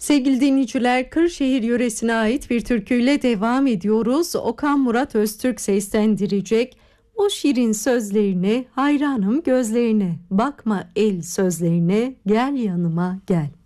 Sevgili dinleyiciler, Kırşehir yöresine ait bir türküyle devam ediyoruz. Okan Murat Öztürk seslendirecek. O şirin sözlerine hayranım gözlerine, bakma el sözlerine, gel yanıma gel.